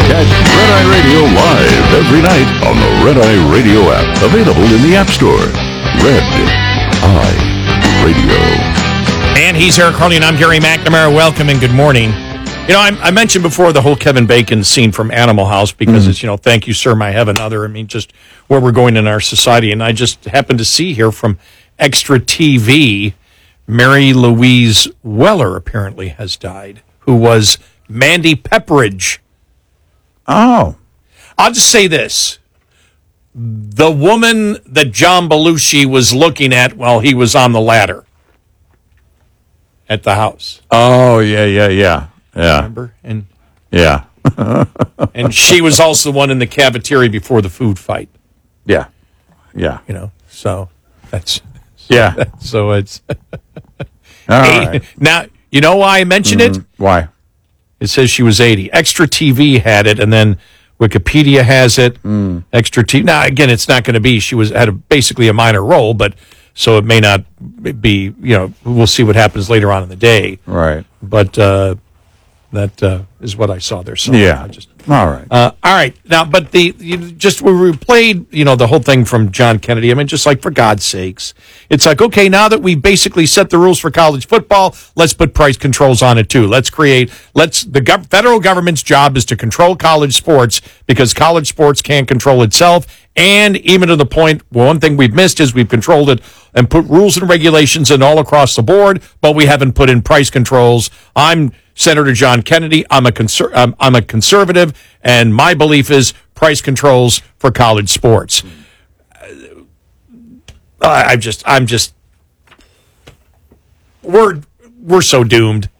Catch Red Eye Radio live every night on the Red Eye Radio app. Available in the App Store. Red Eye Radio. And he's Eric Harley, and I'm Gary McNamara. Welcome and good morning. You know, I mentioned before the whole Kevin Bacon scene from Animal House because it's, thank you, sir, my have another. I mean, just where we're going in our society. And I just happened to see here from Extra TV, Mary Louise Weller apparently has died, who was Mandy Pepperidge. Oh. I'll just say this. The woman that John Belushi was looking at while he was on the ladder at the house. Oh, yeah. Remember? And Yeah. and she was also the one in the cafeteria before the food fight. Yeah. So that's Yeah. so it's All right. now you know why I mentioned it? Why? It says she was 80. Extra TV had it, and then Wikipedia has it. Extra TV. Now again, it's not going to be. She had basically a minor role, but so it may not be. We'll see what happens later on in the day. Right. But that is what I saw there. So Yeah. All right. All right. Now, but we played, the whole thing from John Kennedy. I mean, just like, for God's sakes, it's like, okay, now that we basically set the rules for college football, let's put price controls on it too. The federal government's job is to control college sports because college sports can't control itself. And even to the point, one thing we've missed is we've controlled it and put rules and regulations in all across the board, but we haven't put in price controls. I'm Senator John Kennedy. I'm a conservative, and my belief is price controls for college sports. We're so doomed.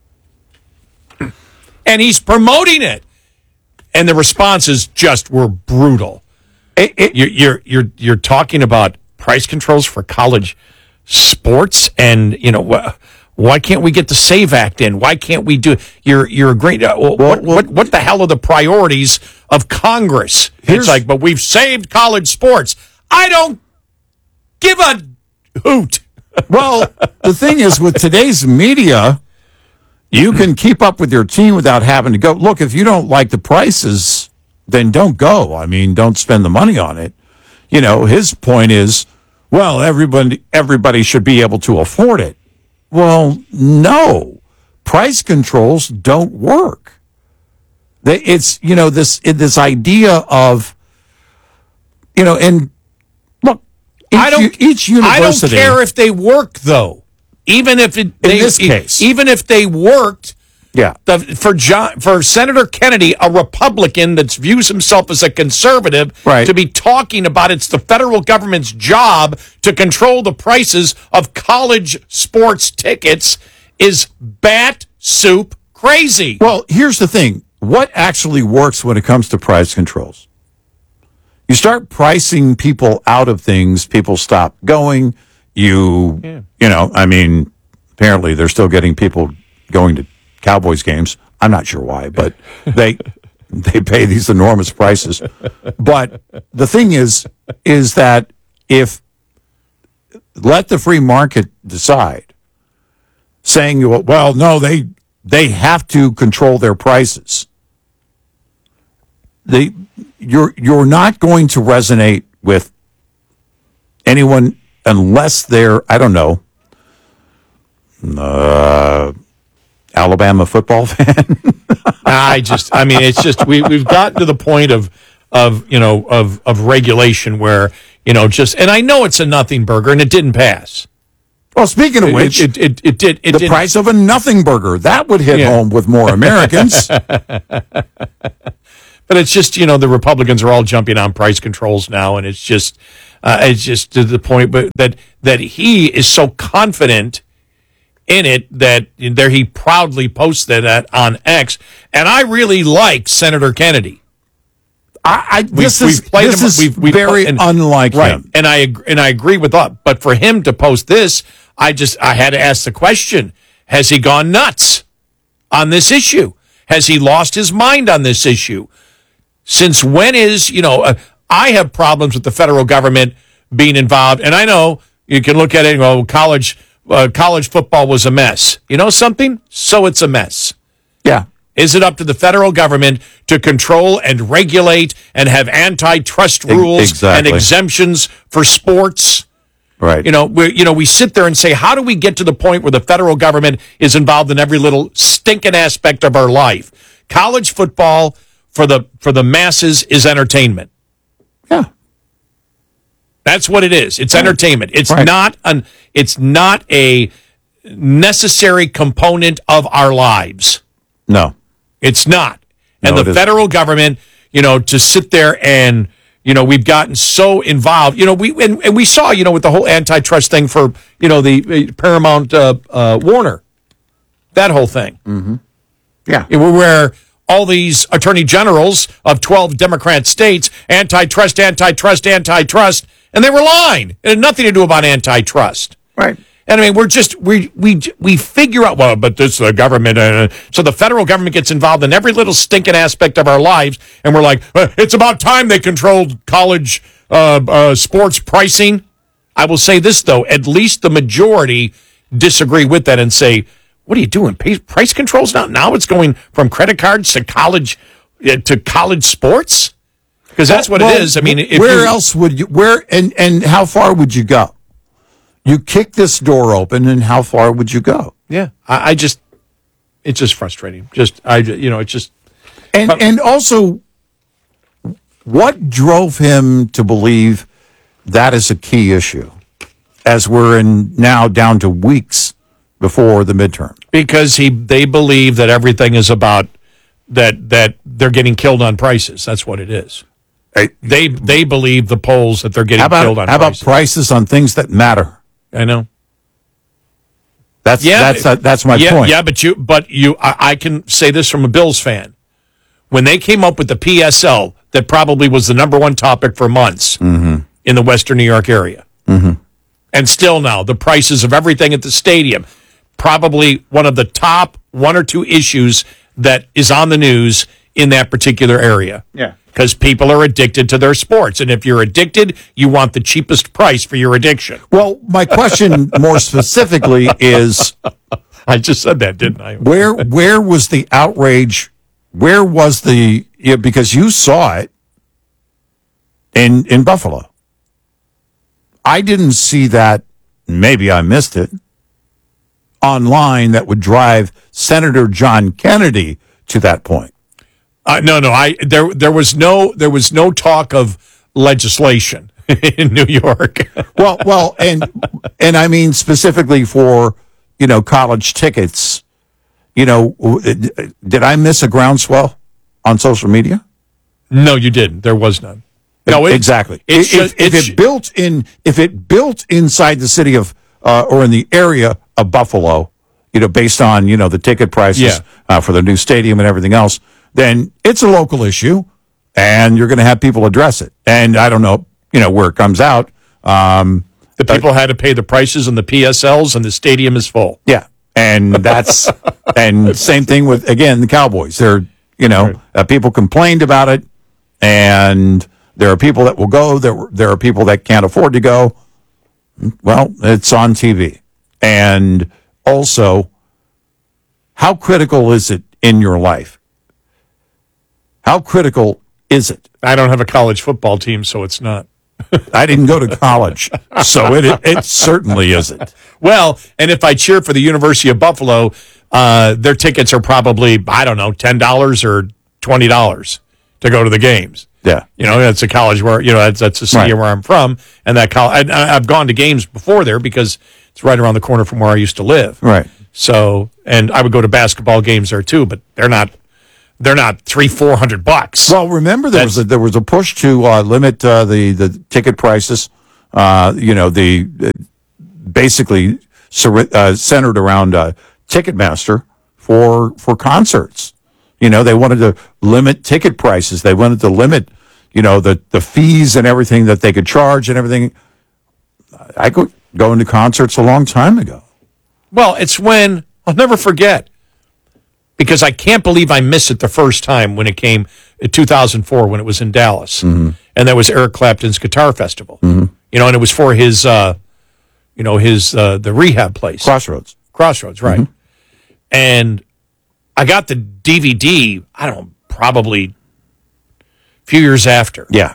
And he's promoting it, and the responses just were brutal. You're talking about price controls for college sports, and why can't we get the SAVE Act in? Why can't we do? You're agreeing. What the hell are the priorities of Congress? It's like, but we've saved college sports. I don't give a hoot. Well, the thing is, with today's media, you can keep up with your team without having to go. Look, if you don't like the prices, then don't go. I mean, don't spend the money on it. His point is, well, everybody should be able to afford it. Well, no. Price controls don't work. It's, this idea of, and look, each university. I don't care if they work, though. Even if in this case, even if they worked. Yeah. For Senator Kennedy, a Republican that views himself as a conservative, right, to be talking about it's the federal government's job to control the prices of college sports tickets is bat soup crazy. Well, here's the thing. What actually works when it comes to price controls? You start pricing people out of things, people stop going. Apparently they're still getting people going to Cowboys games. I'm not sure why, but they pay these enormous prices. But the thing is that if let the free market decide, saying, well, no, they have to control their prices. You're not going to resonate with anyone unless they're, I don't know, Alabama football fan. It's just we've gotten to the point of regulation where and I know it's a nothing burger and it didn't pass. Well, speaking of which, it did. The price of a nothing burger that would hit home with more Americans. But it's just the Republicans are all jumping on price controls now, and it's just to the point, but that he is so confident in it that there he proudly posted that on X, and I really like Senator Kennedy. This is very unlike him, and I agree with that. But for him to post this, I had to ask the question: has he gone nuts on this issue? Has he lost his mind on this issue? Since when is I have problems with the federal government being involved, and I know you can look at it and go, college football was a mess. You know something? So it's a mess. Yeah. Is it up to the federal government to control and regulate and have antitrust rules and exemptions for sports? Right. We sit there and say, how do we get to the point where the federal government is involved in every little stinking aspect of our life? College football for the masses is entertainment. Yeah. That's what it is. It's entertainment. It's not a necessary component of our lives. No. It's not. And the federal government, to sit there and, we've gotten so involved. We saw, with the whole antitrust thing for, the Paramount Warner, that whole thing. Mm-hmm. Yeah. Where all these attorney generals of 12 Democrat states, antitrust, and they were lying. It had nothing to do about antitrust. Right. And I mean, we're just we figure out, well, but this is the government, so the federal government gets involved in every little stinking aspect of our lives, and we're like, it's about time they controlled college sports pricing. I will say this though, at least the majority disagree with that and say, what are you doing? Price controls now? Now it's going from credit cards to college sports, because that's what it is. I mean, where else would you? And how far would you go? You kick this door open, and how far would you go? Yeah, it's just frustrating. And also, what drove him to believe that is a key issue, as we're now down to weeks before the midterm? Because they believe that everything is about that they're getting killed on prices. That's what it is. They believe the polls that they're getting killed on prices. How about prices on things that matter? I know. That's my point. Yeah, but I can say this from a Bills fan. When they came up with the PSL, that probably was the number one topic for months in the Western New York area. Mm-hmm. And still now, the prices of everything at the stadium, probably one of the top one or two issues that is on the news in that particular area. Yeah. Because people are addicted to their sports. And if you're addicted, you want the cheapest price for your addiction. Well, my question more specifically is... I just said that, didn't I? Where was the outrage? Where was the... because you saw it in Buffalo. I didn't see that. Maybe I missed it. Online that would drive Senator John Kennedy to that point. No. There was no talk of legislation in New York. well, and I mean specifically for college tickets. Did I miss a groundswell on social media? No, you didn't. There was none. No, exactly. If it built inside the city of or in the area of Buffalo, based on the ticket prices for the new stadium and everything else, then it's a local issue, and you're going to have people address it. And I don't know, where it comes out. The people had to pay the prices on the PSLs, and the stadium is full. Yeah, and that's and same thing with the Cowboys. They're people complained about it, and there are people that will go. There are people that can't afford to go. Well, it's on TV, and also, how critical is it in your life? How critical is it? I don't have a college football team, so it's not. I didn't go to college, so it certainly isn't. Well, and if I cheer for the University of Buffalo, their tickets are probably, I don't know, $10 or $20 to go to the games. Yeah. That's a college where, that's a city where I'm from, and that college, I've gone to games before there because it's right around the corner from where I used to live. Right. So, and I would go to basketball games there too, but they're not $300-400. Well, remember there was a push to limit the ticket prices. Basically centered around Ticketmaster for concerts. They wanted to limit ticket prices. They wanted to limit the fees and everything that they could charge and everything. I could go into concerts a long time ago. Well, it's when I'll never forget. Because I can't believe I missed it the first time when it came in 2004 when it was in Dallas. Mm-hmm. And that was Eric Clapton's Guitar Festival. Mm-hmm. And it was for his, the rehab place. Crossroads, right. Mm-hmm. And I got the DVD, I don't know, probably a few years after. Yeah.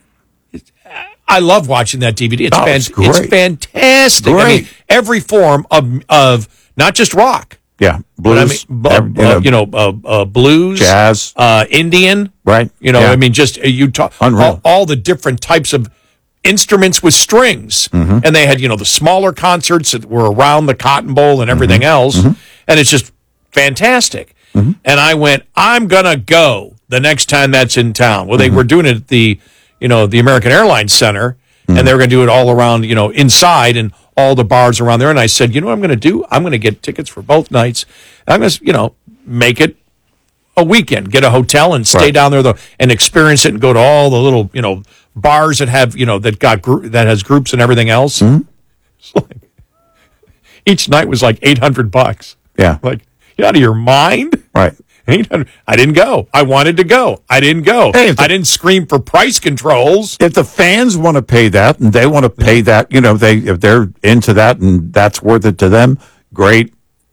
I love watching that DVD. It's great. It's fantastic. Great. I mean, every form of not just rock. Yeah. Blues. Blues, jazz, Indian. Right. I mean, just you talk all the different types of instruments with strings, and they had the smaller concerts that were around the Cotton Bowl and everything else, and it's just fantastic. And I went, I'm gonna go the next time that's in town. Well, they were doing it at the American Airlines Center, and they were going to do it all around, inside and all the bars around there. And I said, what I'm going to do? I'm going to get tickets for both nights. And I'm going to, make it a weekend, get a hotel and stay down there and experience it and go to all the little, bars that have, that has groups and everything else. It's like, each night was like $800. Yeah. Like, you out of your mind? Right. I didn't go. I wanted to go. I didn't go. Hey, I didn't scream for price controls. If the fans want to pay that and they want to pay that, if they're into that and that's worth it to them, great.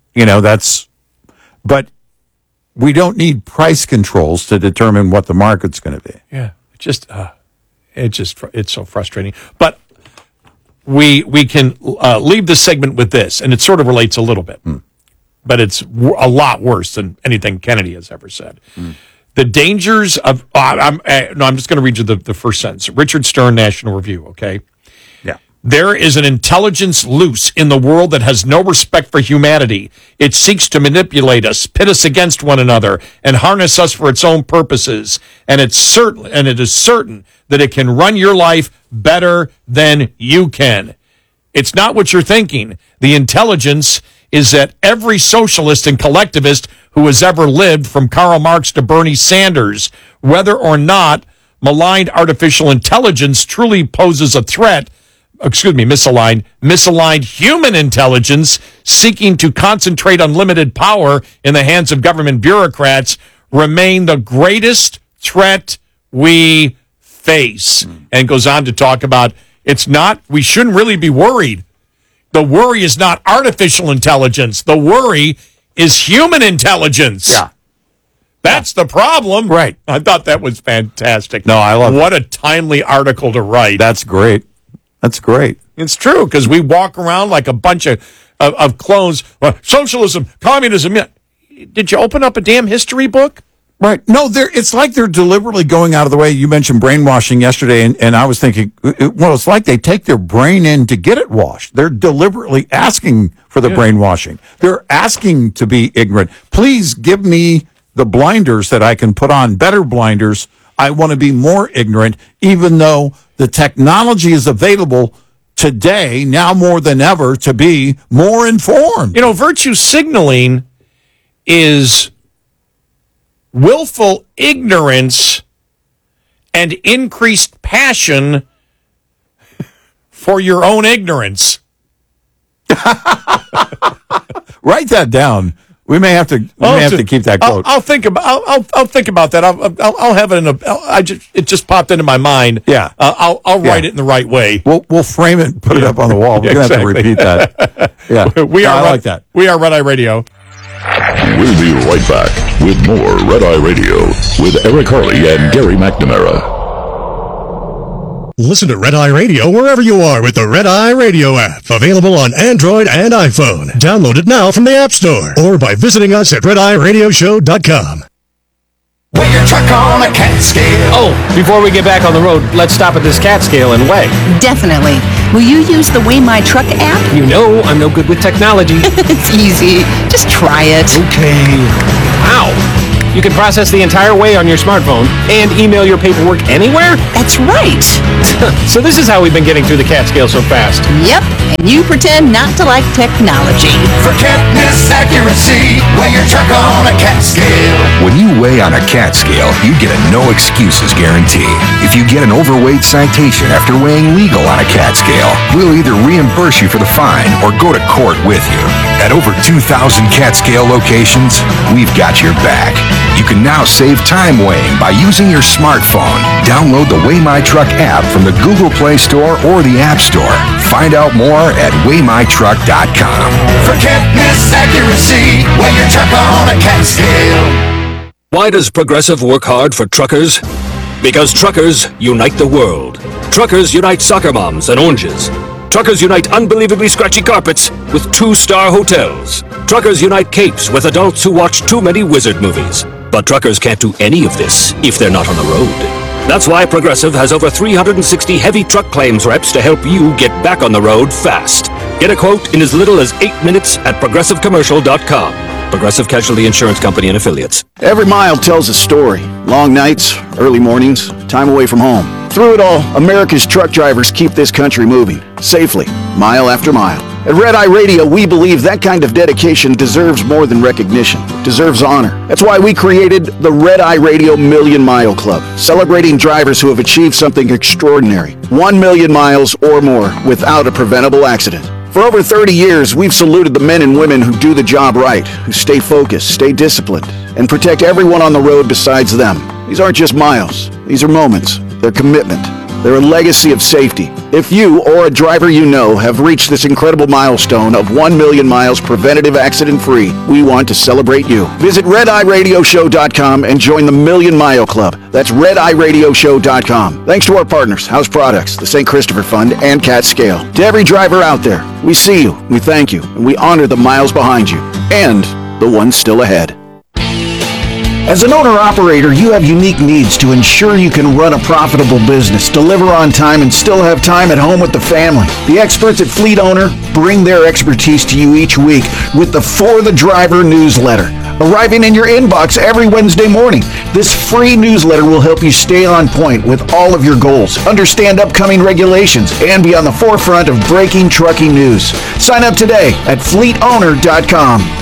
But we don't need price controls to determine what the market's going to be. Yeah. It's so frustrating. But we can leave this segment with this, and it sort of relates a little bit. But it's a lot worse than anything Kennedy has ever said. The dangers of... I'm just going to read you the first sentence. Richard Stern, National Review, okay? Yeah. There is an intelligence loose in the world that has no respect for humanity. It seeks to manipulate us, pit us against one another, and harness us for its own purposes. And it is certain that it can run your life better than you can. It's not what you're thinking. The intelligence is that every socialist and collectivist who has ever lived, from Karl Marx to Bernie Sanders, whether or not maligned artificial intelligence truly poses a threat, misaligned human intelligence seeking to concentrate unlimited power in the hands of government bureaucrats, remain the greatest threat we face. And goes on to talk about we shouldn't really be worried. The worry is not artificial intelligence. The worry is human intelligence. Yeah. That's the problem. Right. I thought that was fantastic. No, I love it. What a timely article to write. That's great. That's great. It's true, because we walk around like a bunch of clones. Socialism, communism. Yeah. Did you open up a damn history book? Right. No, it's like they're deliberately going out of the way. You mentioned brainwashing yesterday, and I was thinking, it's like they take their brain in to get it washed. They're deliberately asking for the brainwashing. They're asking to be ignorant. Please give me the blinders that I can put on, better blinders. I want to be more ignorant, even though the technology is available today, now more than ever, to be more informed. Virtue signaling is willful ignorance and increased passion for your own ignorance. Write that down. We may have to keep that quote. I'll think about that. I'll have it it just popped into my mind. Yeah. I'll write it in the right way. We'll frame it and put it up on the wall. We're going to have to repeat that. Yeah. I like that. We are Red Eye Radio. We'll be right back with more Red Eye Radio with Eric Harley and Gary McNamara. Listen to Red Eye Radio wherever you are with the Red Eye Radio app. Available on Android and iPhone. Download it now from the App Store or by visiting us at RedEyeRadioshow.com. Weigh your truck on a cat scale. Oh, before we get back on the road, let's stop at this cat scale and weigh. Definitely. Will you use the Weigh My Truck app? You know I'm no good with technology. It's easy. Just try it. Okay. Wow. You can process the entire weigh on your smartphone and email your paperwork anywhere? That's right. So this is how we've been getting through the cat scale so fast. Yep. And you pretend not to like technology. For catness accuracy, weigh your truck on a cat scale. When you weigh on a cat scale, you get a no excuses guarantee. If you get an overweight citation after weighing legal on a cat scale, we'll either reimburse you for the fine or go to court with you. At over 2,000 cat scale locations, we've got your back. You can now save time weighing by using your smartphone. Download the Weigh My Truck app from the Google Play Store or the App Store. Find out more at weightmytruck.com. Forget miss accuracy, weigh your truck on a cat scale. Why does Progressive work hard for truckers? Because truckers unite the world. Truckers unite soccer moms and oranges. Truckers unite unbelievably scratchy carpets with 2-star hotels. Truckers unite capes with adults who watch too many wizard movies. But truckers can't do any of this if they're not on the road. That's why Progressive has over 360 heavy truck claims reps to help you get back on the road fast. Get a quote in as little as 8 minutes at progressivecommercial.com. Progressive Casualty Insurance Company and Affiliates. Every mile tells a story. Long nights, early mornings, time away from home. Through it all, America's truck drivers keep this country moving, safely, mile after mile. At Red Eye Radio, we believe that kind of dedication deserves more than recognition. It deserves honor. That's why we created the Red Eye Radio Million Mile Club, celebrating drivers who have achieved something extraordinary. 1 million miles or more without a preventable accident. For over 30 years, we've saluted the men and women who do the job right, who stay focused, stay disciplined, and protect everyone on the road besides them. These aren't just miles. These are moments. They're commitment. They're a legacy of safety. If you or a driver you know have reached this incredible milestone of 1 million miles preventative accident-free, we want to celebrate you. Visit RedEyeRadioShow.com and join the Million Mile Club. That's RedEyeRadioShow.com. Thanks to our partners, House Products, the St. Christopher Fund, and Cat Scale. To every driver out there, we see you, we thank you, and we honor the miles behind you, and the ones still ahead. As an owner-operator, you have unique needs to ensure you can run a profitable business, deliver on time, and still have time at home with the family. The experts at Fleet Owner bring their expertise to you each week with the For the Driver newsletter, arriving in your inbox every Wednesday morning. This free newsletter will help you stay on point with all of your goals, understand upcoming regulations, and be on the forefront of breaking trucking news. Sign up today at fleetowner.com.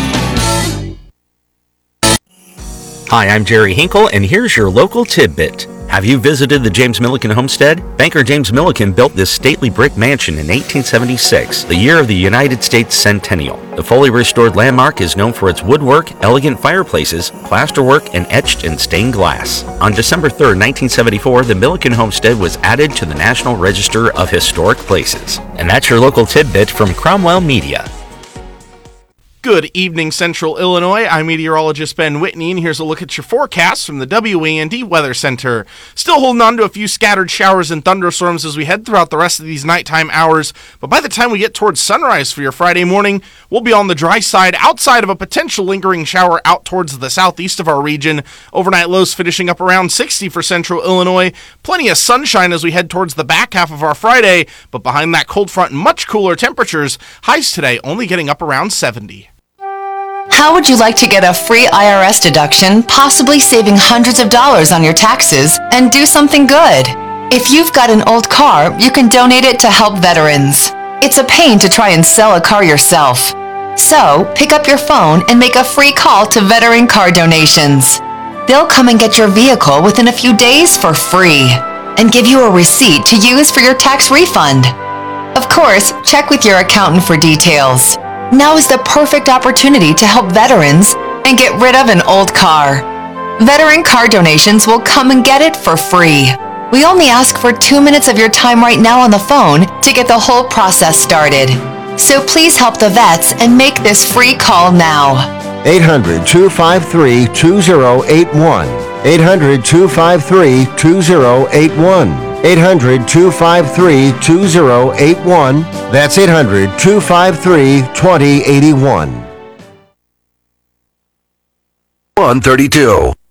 Hi, I'm Jerry Hinkle, and here's your local tidbit. Have you visited the James Milliken homestead? Banker James Milliken built this stately brick mansion in 1876, the year of the United States Centennial. The fully restored landmark is known for its woodwork, elegant fireplaces, plasterwork, and etched and stained glass. On December 3, 1974, the Milliken homestead was added to the National Register of Historic Places. And that's your local tidbit from Cromwell Media. Good evening, Central Illinois. I'm meteorologist Ben Whitney, and here's a look at your forecast from the WAND Weather Center. Still holding on to a few scattered showers and thunderstorms as we head throughout the rest of these nighttime hours, but by the time we get towards sunrise for your Friday morning, we'll be on the dry side outside of a potential lingering shower out towards the southeast of our region. Overnight lows finishing up around 60 for Central Illinois. Plenty of sunshine as we head towards the back half of our Friday, but behind that cold front, much cooler temperatures. Highs today only getting up around 70. How would you like to get a free IRS deduction, possibly saving hundreds of dollars on your taxes, and do something good? If you've got an old car, you can donate it to help veterans. It's a pain to try and sell a car yourself. So, pick up your phone and make a free call to Veteran Car Donations. They'll come and get your vehicle within a few days for free, and give you a receipt to use for your tax refund. Of course, check with your accountant for details. Now is the perfect opportunity to help veterans and get rid of an old car. Veteran Car Donations will come and get it for free. We only ask for 2 minutes of your time right now on the phone to get the whole process started. So please help the vets and make this free call now. 800-253-2081. 800-253-2081. 800-253-2081. That's 800-253-2081. 132.